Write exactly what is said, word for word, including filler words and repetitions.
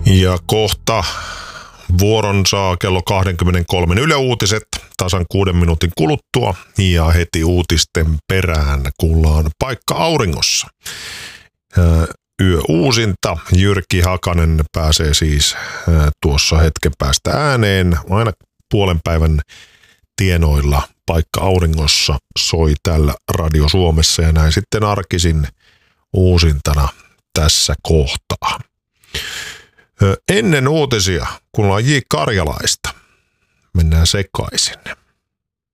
Ja kohta vuoron saa kello kaksikymmentäkolme Yle Uutiset tasan kuuden minuutin kuluttua ja heti uutisten perään kuullaan Paikka auringossa. Yö uusinta. Jyrki Hakanen pääsee siis tuossa hetken päästä ääneen. Aina puolen päivän tienoilla Paikka auringossa soi täällä Radio Suomessa ja näin sitten arkisin uusintana tässä kohtaa. Ennen uutisia kuullaan J. Karjalaista. Mennään sekaisin.